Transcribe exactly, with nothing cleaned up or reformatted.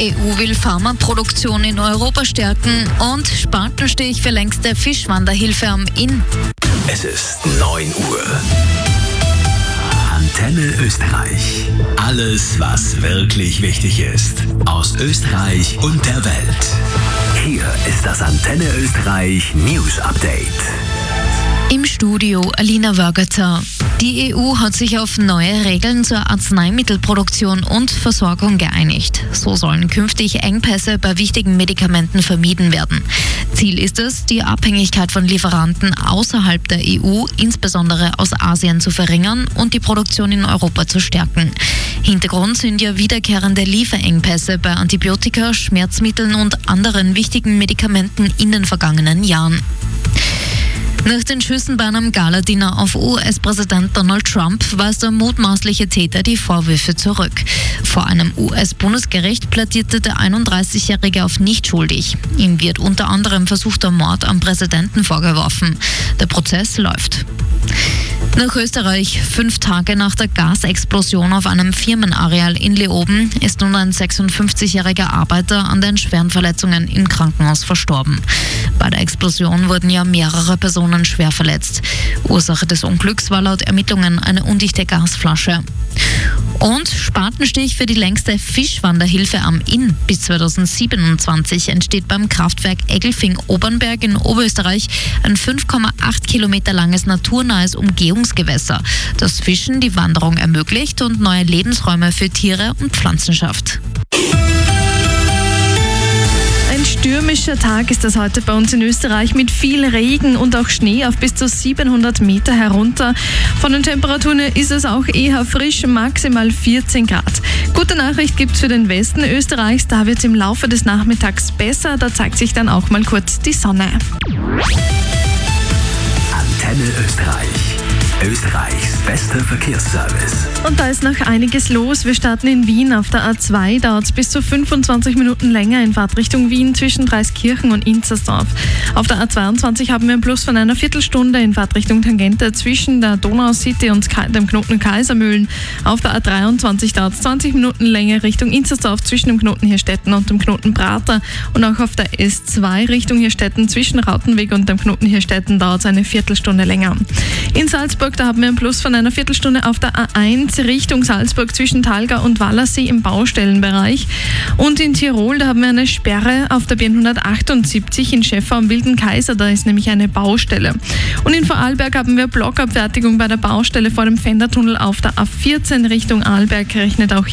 E U will Pharmaproduktion in Europa stärken und Spatenstich für längste Fischwanderhilfe am Inn. Es ist neun Uhr. Antenne Österreich. Alles, was wirklich wichtig ist. Aus Österreich und der Welt. Hier ist das Antenne Österreich News Update. Im Studio Alina Wörgerter. Die E U hat sich auf neue Regeln zur Arzneimittelproduktion und Versorgung geeinigt. So sollen künftig Engpässe bei wichtigen Medikamenten vermieden werden. Ziel ist es, die Abhängigkeit von Lieferanten außerhalb der E U, insbesondere aus Asien, zu verringern und die Produktion in Europa zu stärken. Hintergrund sind ja wiederkehrende Lieferengpässe bei Antibiotika, Schmerzmitteln und anderen wichtigen Medikamenten in den vergangenen Jahren. Nach den Schüssen bei einem Galadiner auf U S-Präsident Donald Trump weist der mutmaßliche Täter die Vorwürfe zurück. Vor einem U S-Bundesgericht plädierte der einunddreißigjährige auf nicht schuldig. Ihm wird unter anderem versuchter Mord am Präsidenten vorgeworfen. Der Prozess läuft. Nach Österreich. Fünf Tage nach der Gasexplosion auf einem Firmenareal in Leoben ist nun ein sechsundfünfzigjähriger Arbeiter an den schweren Verletzungen im Krankenhaus verstorben. Bei der Explosion wurden ja mehrere Personen schwer verletzt. Ursache des Unglücks war laut Ermittlungen eine undichte Gasflasche. Und Spatenstich für die längste Fischwanderhilfe am Inn. Bis zweitausendsiebenundzwanzig entsteht beim Kraftwerk Eggelfing-Obernberg in Oberösterreich ein fünf Komma acht Kilometer langes naturnahes Umgehungsgewässer, das Fischen die Wanderung ermöglicht und neue Lebensräume für Tiere und Pflanzen schafft. Ein stürmischer Tag ist das heute bei uns in Österreich mit viel Regen und auch Schnee auf bis zu siebenhundert Meter herunter. Von den Temperaturen ist es auch eher frisch, maximal vierzehn Grad. Gute Nachricht gibt es für den Westen Österreichs, da wird es im Laufe des Nachmittags besser, da zeigt sich dann auch mal kurz die Sonne. Antenne Österreich. Österreichs bester Verkehrsservice. Und da ist noch einiges los. Wir starten in Wien auf der A zwei. Dauert es bis zu fünfundzwanzig Minuten länger in Fahrtrichtung Wien zwischen Dreiskirchen und Inzersdorf. Auf der A zweiundzwanzig haben wir einen Plus von einer Viertelstunde in Fahrtrichtung Tangente zwischen der Donau-City und dem Knoten Kaisermühlen. Auf der A dreiundzwanzig dauert es zwanzig Minuten länger Richtung Inzersdorf zwischen dem Knoten Hirstetten und dem Knoten Prater. Und auch auf der S zwei Richtung Hirstetten zwischen Rautenweg und dem Knoten Hirstetten dauert es eine Viertelstunde länger. In Salzburg, da haben wir einen Plus von einer Viertelstunde auf der A eins Richtung Salzburg zwischen Talgau und Wallersee im Baustellenbereich. Und in Tirol, da haben wir eine Sperre auf der B hundertachtundsiebzig in Schäfer am Wilden Kaiser, da ist nämlich eine Baustelle. Und in Vorarlberg haben wir Blockabfertigung bei der Baustelle vor dem Fendertunnel auf der A vierzehn Richtung Arlberg, rechnet auch